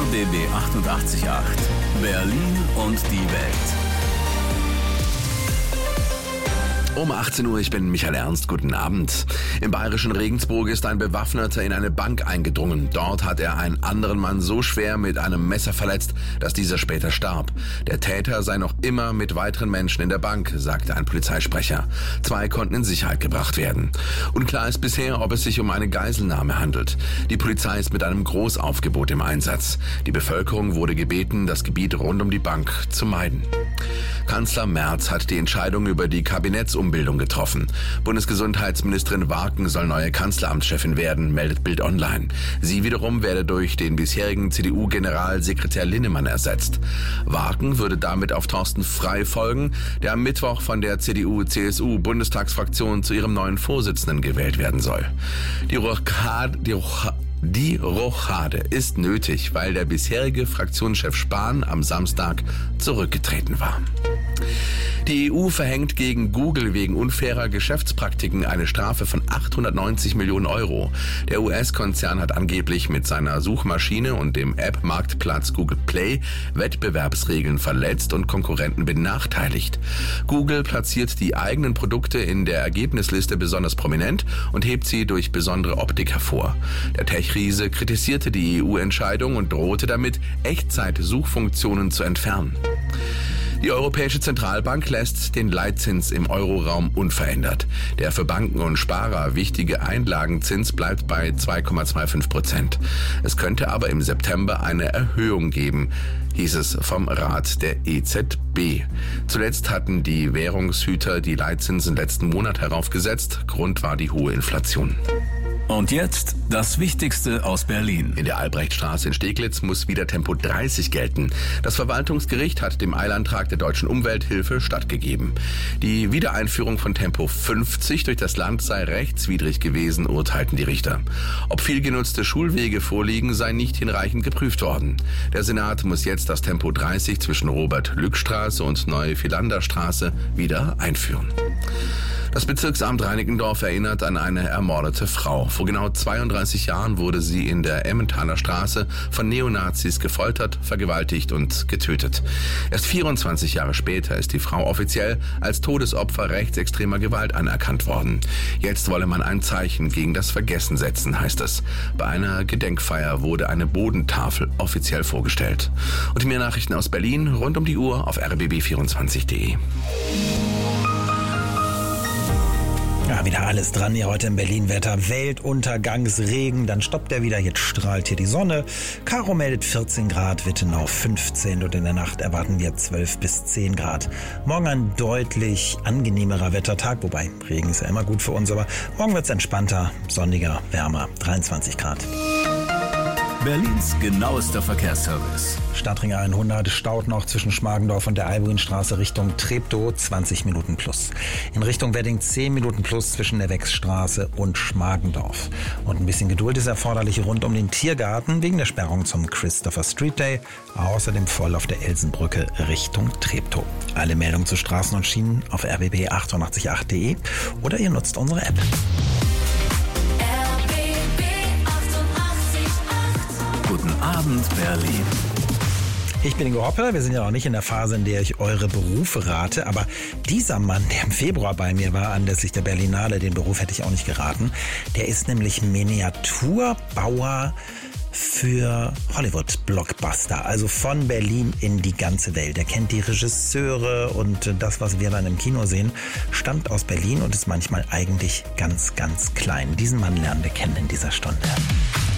RBB 88.8 Berlin und die Welt. Um 18 Uhr, ich bin Michael Ernst, guten Abend. Im bayerischen Regensburg ist ein Bewaffneter in eine Bank eingedrungen. Dort hat er einen anderen Mann so schwer mit einem Messer verletzt, dass dieser später starb. Der Täter sei noch immer mit weiteren Menschen in der Bank, sagte ein Polizeisprecher. 2 konnten in Sicherheit gebracht werden. Unklar ist bisher, ob es sich um eine Geiselnahme handelt. Die Polizei ist mit einem Großaufgebot im Einsatz. Die Bevölkerung wurde gebeten, das Gebiet rund um die Bank zu meiden. Kanzler Merz hat die Entscheidung über die Kabinettsumbildung getroffen. Bundesgesundheitsministerin Warken soll neue Kanzleramtschefin werden, meldet Bild Online. Sie wiederum werde durch den bisherigen CDU-Generalsekretär Linnemann ersetzt. Warken würde damit auf Thorsten Frey folgen, der am Mittwoch von der CDU-CSU-Bundestagsfraktion zu ihrem neuen Vorsitzenden gewählt werden soll. Die Rochade ist nötig, weil der bisherige Fraktionschef Spahn am Samstag zurückgetreten war. Die EU verhängt gegen Google wegen unfairer Geschäftspraktiken eine Strafe von 890 Millionen Euro. Der US-Konzern hat angeblich mit seiner Suchmaschine und dem App-Marktplatz Google Play Wettbewerbsregeln verletzt und Konkurrenten benachteiligt. Google platziert die eigenen Produkte in der Ergebnisliste besonders prominent und hebt sie durch besondere Optik hervor. Der Tech-Riese kritisierte die EU-Entscheidung und drohte damit, Echtzeit-Suchfunktionen zu entfernen. Die Europäische Zentralbank lässt den Leitzins im Euroraum unverändert. Der für Banken und Sparer wichtige Einlagenzins bleibt bei 2,25%. Es könnte aber im September eine Erhöhung geben, hieß es vom Rat der EZB. Zuletzt hatten die Währungshüter die Leitzinsen letzten Monat heraufgesetzt. Grund war die hohe Inflation. Und jetzt das Wichtigste aus Berlin. In der Albrechtstraße in Steglitz muss wieder Tempo 30 gelten. Das Verwaltungsgericht hat dem Eilantrag der Deutschen Umwelthilfe stattgegeben. Die Wiedereinführung von Tempo 50 durch das Land sei rechtswidrig gewesen, urteilten die Richter. Ob viel genutzte Schulwege vorliegen, sei nicht hinreichend geprüft worden. Der Senat muss jetzt das Tempo 30 zwischen Robert-Lück-Straße und Neue-Vielander-Straße wieder einführen. Das Bezirksamt Reinickendorf erinnert an eine ermordete Frau. Vor genau 32 Jahren wurde sie in der Emmentaler Straße von Neonazis gefoltert, vergewaltigt und getötet. Erst 24 Jahre später ist die Frau offiziell als Todesopfer rechtsextremer Gewalt anerkannt worden. Jetzt wolle man ein Zeichen gegen das Vergessen setzen, heißt es. Bei einer Gedenkfeier wurde eine Bodentafel offiziell vorgestellt. Und mehr Nachrichten aus Berlin rund um die Uhr auf rbb24.de. Ja, wieder alles dran hier heute im Berlin-Wetter. Weltuntergangsregen, dann stoppt er wieder, jetzt strahlt hier die Sonne. Karo meldet 14 Grad, Wittenau 15 und in der Nacht erwarten wir 12 bis 10 Grad. Morgen ein deutlich angenehmerer Wettertag, wobei Regen ist ja immer gut für uns, aber morgen wird es entspannter, sonniger, wärmer, 23 Grad. Berlins genauester Verkehrsservice. Stadtring 100 staut noch zwischen Schmargendorf und der Albuinstraße Richtung Treptow 20 Minuten plus. In Richtung Wedding 10 Minuten plus zwischen der Wechsstraße und Schmargendorf. Und ein bisschen Geduld ist erforderlich rund um den Tiergarten wegen der Sperrung zum Christopher Street Day. Außerdem voll auf der Elsenbrücke Richtung Treptow. Alle Meldungen zu Straßen und Schienen auf rbb888.de oder ihr nutzt unsere App. Guten Abend, Berlin. Ich bin Ingo Hoppe, wir sind ja noch nicht in der Phase, in der ich eure Berufe rate, aber dieser Mann, der im Februar bei mir war, anlässlich der Berlinale, den Beruf hätte ich auch nicht geraten, der ist nämlich Miniaturbauer für Hollywood-Blockbuster, also von Berlin in die ganze Welt. Er kennt die Regisseure und das, was wir dann im Kino sehen, stammt aus Berlin und ist manchmal eigentlich ganz, ganz klein. Diesen Mann lernen wir kennen in dieser Stunde.